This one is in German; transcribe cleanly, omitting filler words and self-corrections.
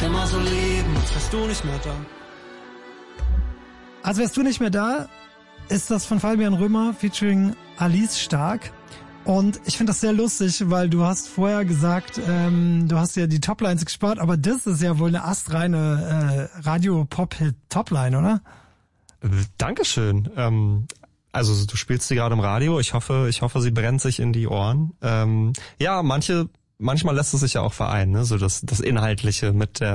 immer so lieben, als wärst du nicht mehr da. Als wärst du nicht mehr da, ist das von Fabian Römer featuring Alice Stark. Und ich finde das sehr lustig, weil du hast vorher gesagt, du hast ja die Toplines gespart, aber das ist ja wohl eine astreine Radio-Pop-Hit-Topline, oder? Dankeschön. Also du spielst sie gerade im Radio. Ich hoffe, sie brennt sich in die Ohren. Ja, manchmal lässt es sich ja auch vereinen, ne? So das Inhaltliche mit